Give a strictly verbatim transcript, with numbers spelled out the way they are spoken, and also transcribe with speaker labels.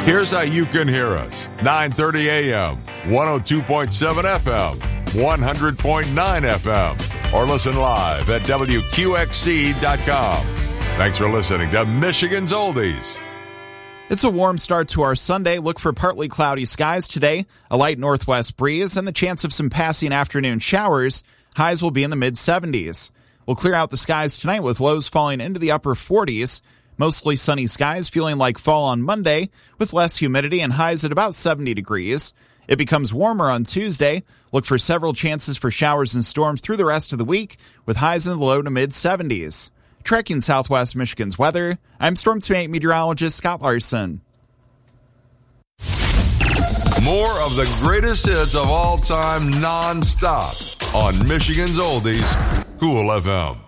Speaker 1: Here's how you can hear us. nine thirty a.m., one oh two point seven F M, one hundred point nine F M, or listen live at W Q X C dot com. Thanks for listening to Michigan's Oldies.
Speaker 2: It's a warm start to our Sunday. Look for partly cloudy skies today, a light northwest breeze, and the chance of some passing afternoon showers. Highs will be in the mid seventies. We'll clear out the skies tonight with lows falling into the upper forties. Mostly sunny skies feeling like fall on Monday with less humidity and highs at about seventy degrees. It becomes warmer on Tuesday. Look for several chances for showers and storms through the rest of the week with highs in the low to mid seventies. Tracking Southwest Michigan's weather, I'm Storm Team meteorologist Scott Larson.
Speaker 1: More of the greatest hits of all time non-stop on Michigan's Oldies, Cool F M.